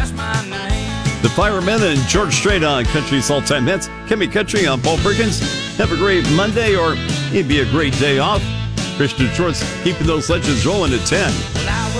that's my name. The Firemen and George Strait on Country's all-time hits. Kimmy Country on Paul Perkins. Have a great Monday, or maybe a great day off. Christian Shorts keeping those legends rolling at 10.